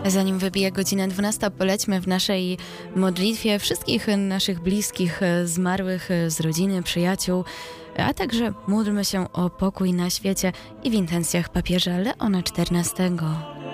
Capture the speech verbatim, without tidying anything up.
Zanim wybije godzina dwunasta, polećmy w naszej modlitwie wszystkich naszych bliskich, zmarłych z rodziny, przyjaciół, a także módlmy się o pokój na świecie i w intencjach papieża Leona czternastego.